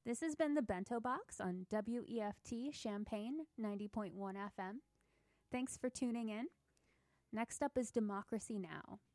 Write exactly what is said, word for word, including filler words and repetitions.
This has been the Bento Box on W E F T Champaign ninety point one F M. Thanks for tuning in. Next up is Democracy Now!